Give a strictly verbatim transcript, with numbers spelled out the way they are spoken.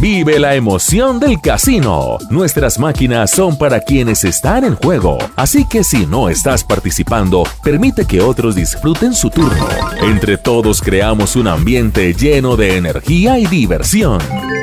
Vive la emoción del casino. Nuestras máquinas son para quienes están en juego. Así que si no estás participando, permite que otros disfruten su turno. Entre todos creamos un ambiente lleno de energía y diversión.